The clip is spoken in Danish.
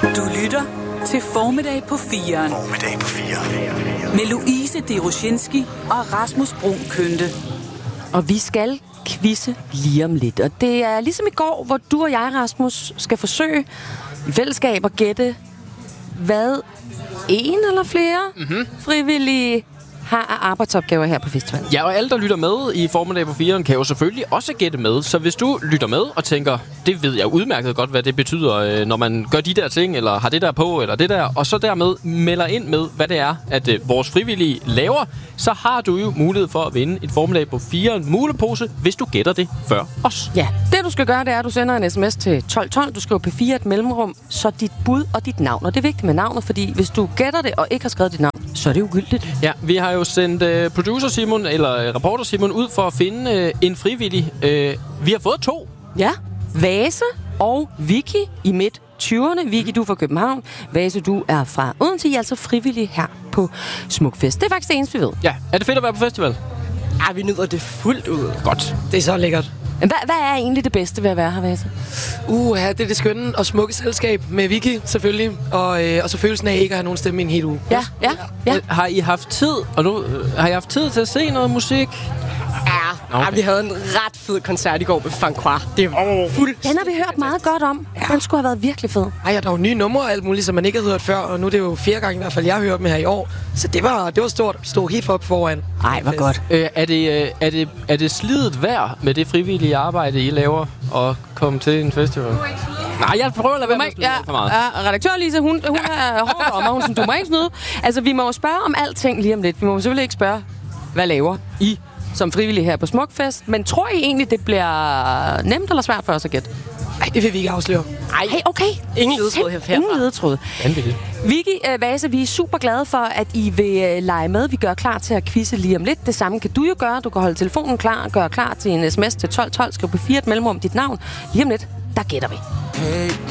Du lytter til Formiddag på 4'eren. Formiddag på 4'eren. Med Louise Deroshinski og Rasmus Bruun Kønte. Og vi skal quizze lige om lidt. Og det er ligesom i går, hvor du og jeg, Rasmus, skal forsøge i fællesskab at gætte, hvad en eller flere frivillige har af arbejdsopgaver her på festivalen. Ja, og alle, der lytter med i Formiddag på 4'eren, kan jo selvfølgelig også gætte med. Så hvis du lytter med og tænker, det ved jeg udmærket godt, hvad det betyder, når man gør de der ting, eller har det der på, eller det der, og så dermed melder ind med, hvad det er, at vores frivillige laver, så har du jo mulighed for at vinde et Formiddag på 4'eren mulepose, hvis du gætter det før os. Ja, det du skal gøre, det er, at du sender en sms til 1212. Du skriver P4 et mellemrum, så dit bud og dit navn. Og det er vigtigt med navnet, fordi hvis du gætter det og ikke har skrevet dit navn, så er det ugyldigt. Ja, vi har jo sendt producer Simon, eller reporter Simon, ud for at finde en frivillig. Vi har fået 2. Ja, Vase og Vicky i midt 20'erne. Vicky, du er fra København. Vase, du er fra Odense. I er altså frivillige her på Smukfest. Det er faktisk det eneste, vi ved. Ja, er det fedt at være på festival? Ja, vi nyder det fuldt ud. Godt. Det er så lækkert. Men hvad er egentlig det bedste ved at være her, Vase? Ja, det er det skønne og smukke selskab med Vicky, selvfølgelig. Og så følelsen af ikke at have nogen stemme i en hel uge. Ja. Har I haft tid, og nu har I haft tid til at se noget musik? Ja, vi havde en ret fed koncert i går med Francois. Det var fuldstændig. Den har vi hørt meget godt om. Den skulle have været virkelig fed. Ej, der er jo nye numre og alt muligt, som man ikke har hørt før. Og nu er det jo 4 gange i hvert fald, jeg har hørt med her i år. Så det var stort. Vi stod helt op foran. Ej, hvor godt. Er det slidet værd med det frivillige arbejde, I laver, at komme til en festival? Nej, jeg prøver at lade være med at snyde for meget. Ja, redaktør Lise, hun er hård dommer. Hun siger, du må ikke snyde. Altså, vi må jo spørge om alting lige om lidt. Vi må selvfølgelig ikke spørge, hvad laver I som frivillige her på Smukfest. Men tror I egentlig, det bliver nemt eller svært for os at gætte? Nej, det vil vi ikke afsløre. Ej, okay. Ingen ledetråd herfra. Ingen ledetråd. Vanvittigt. Vicky, Vase, vi er super glade for, at I vil lege med. Vi gør klar til at quizze lige om lidt. Det samme kan du jo gøre. Du kan holde telefonen klar og gøre klar til en sms til 1212. Skriv på 4 et mellemrum dit navn. Lige om lidt, der gætter vi.